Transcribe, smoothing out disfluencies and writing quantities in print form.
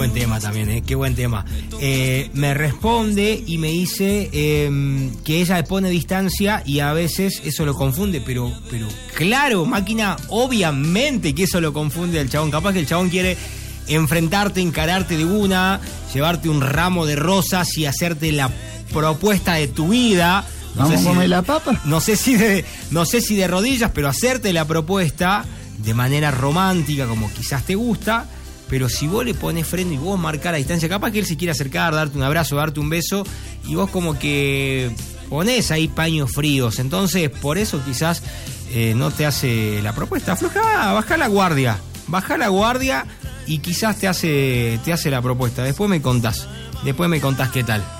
buen tema también, qué buen tema. Me responde y me dice que ella le pone distancia y a veces eso lo confunde, pero claro, máquina, obviamente que eso lo confunde al chabón. Capaz que el chabón quiere enfrentarte, encararte de una, llevarte un ramo de rosas y hacerte la propuesta de tu vida. ¿Vamos a comer la papa? No sé si de rodillas, pero hacerte la propuesta de manera romántica, como quizás te gusta. Pero si vos le pones freno y vos marcás la distancia, capaz que él se quiere acercar, darte un abrazo, darte un beso, y vos como que ponés ahí paños fríos. Entonces, por eso quizás no te hace la propuesta. Aflojá, bajá la guardia y quizás te hace la propuesta. Después me contás qué tal.